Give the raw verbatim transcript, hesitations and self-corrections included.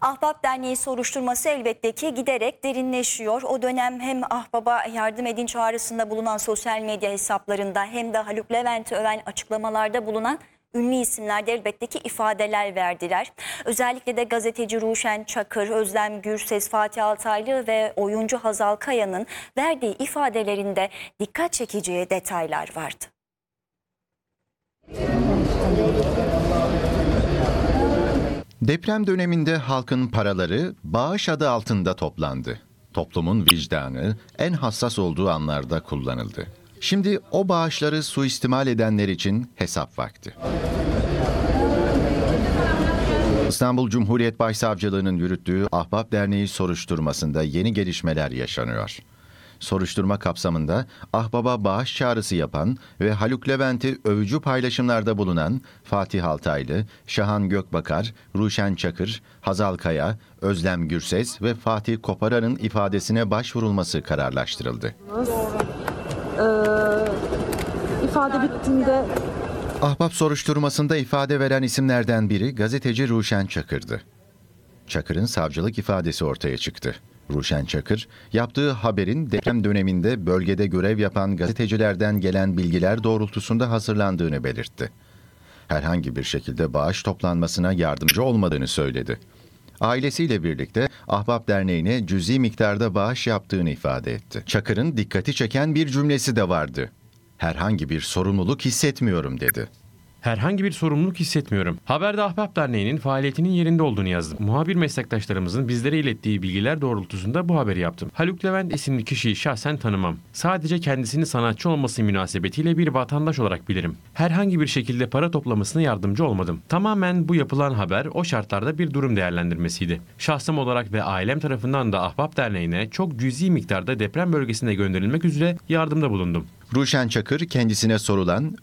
Ahbap Derneği soruşturması elbette ki giderek derinleşiyor. O dönem hem Ahbap'a yardım edin çağrısında bulunan sosyal medya hesaplarında hem de Haluk Levent'i öven açıklamalarda bulunan ünlü isimler de elbette ki ifadeler verdiler. Özellikle de gazeteci Ruşen Çakır, Özlem Gürses, Fatih Altaylı ve oyuncu Hazal Kaya'nın verdiği ifadelerinde dikkat çekici detaylar vardı. Deprem döneminde halkın paraları bağış adı altında toplandı. Toplumun vicdanı en hassas olduğu anlarda kullanıldı. Şimdi o bağışları suistimal edenler için hesap vakti. İstanbul Cumhuriyet Başsavcılığı'nın yürüttüğü Ahbap Derneği soruşturmasında yeni gelişmeler yaşanıyor. Soruşturma kapsamında Ahbap'a bağış çağrısı yapan ve Haluk Levent'i övücü paylaşımlarda bulunan Fatih Altaylı, Şahan Gökbakar, Ruşen Çakır, Hazal Kaya, Özlem Gürses ve Fatih Koparar'ın ifadesine başvurulması kararlaştırıldı. Ee, ifade bittiğinde... Ahbap soruşturmasında ifade veren isimlerden biri gazeteci Ruşen Çakır'dı. Çakır'ın savcılık ifadesi ortaya çıktı. Ruşen Çakır, yaptığı haberin deprem döneminde bölgede görev yapan gazetecilerden gelen bilgiler doğrultusunda hazırlandığını belirtti. Herhangi bir şekilde bağış toplanmasına yardımcı olmadığını söyledi. Ailesiyle birlikte Ahbap Derneği'ne cüzi miktarda bağış yaptığını ifade etti. Çakır'ın dikkati çeken bir cümlesi de vardı. "Herhangi bir sorumluluk hissetmiyorum." dedi. Herhangi bir sorumluluk hissetmiyorum. Haberde Ahbap Derneği'nin faaliyetinin yerinde olduğunu yazdım. Muhabir meslektaşlarımızın bizlere ilettiği bilgiler doğrultusunda bu haberi yaptım. Haluk Levent isimli kişiyi şahsen tanımam. Sadece kendisini sanatçı olması münasebetiyle bir vatandaş olarak bilirim. Herhangi bir şekilde para toplamasına yardımcı olmadım. Tamamen bu yapılan haber o şartlarda bir durum değerlendirmesiydi. Şahsım olarak ve ailem tarafından da Ahbap Derneği'ne çok cüzi miktarda deprem bölgesine gönderilmek üzere yardımda bulundum. Ruşen Çakır kendisine sorulan